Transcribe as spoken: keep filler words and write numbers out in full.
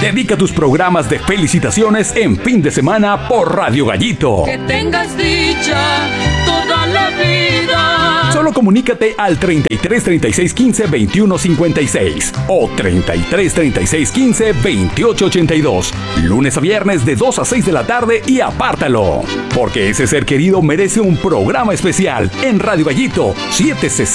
Dedica tus programas de felicitaciones en fin de semana por Radio Gallito. Que tengas dicha toda la vida. Solo comunícate al treinta y tres, treinta y seis, quince, veintiuno, cincuenta y seis o treinta y tres, treinta y seis, quince, veintiocho, ochenta y dos. Lunes a viernes de dos a seis de la tarde y apártalo. Porque ese ser querido merece un programa especial en Radio Gallito setecientos sesenta.